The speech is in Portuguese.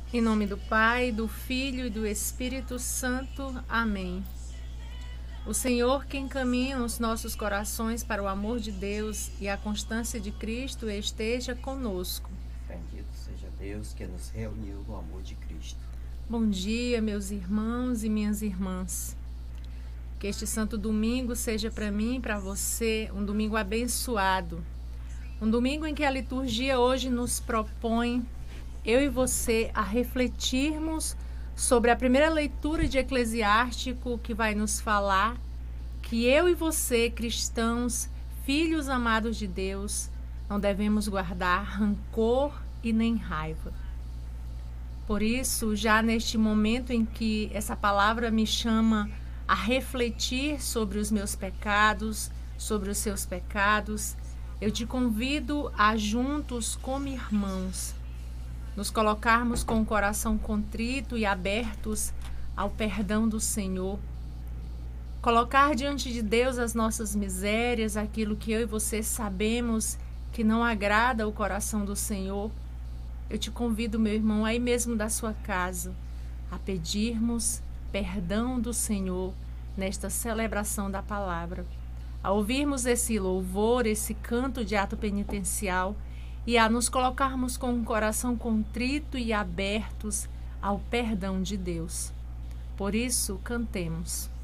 Em nome do Pai, do Filho e do Espírito Santo. Amém. O Senhor que encaminha os nossos corações para o amor de Deus e a constância de Cristo esteja conosco. Bendito seja Deus que nos reuniu no amor de Cristo. Bom dia, meus irmãos e minhas irmãs. Que este santo domingo seja para mim e para você um domingo abençoado. Um domingo em que a liturgia hoje nos propõe, eu e você, a refletirmos sobre a primeira leitura de Eclesiástico, que vai nos falar que eu e você, cristãos, filhos amados de Deus, não devemos guardar rancor e nem raiva. Por isso, já neste momento em que essa palavra me chama a refletir sobre os meus pecados, sobre os seus pecados, eu te convido a juntos, como irmãos, nos colocarmos com o coração contrito e abertos ao perdão do Senhor. Colocar diante de Deus as nossas misérias, aquilo que eu e você sabemos que não agrada o coração do Senhor. Eu te convido, meu irmão, aí mesmo da sua casa, a pedirmos perdão do Senhor nesta celebração da palavra. A ouvirmos esse louvor, esse canto de ato penitencial e a nos colocarmos com um coração contrito e abertos ao perdão de Deus. Por isso, cantemos.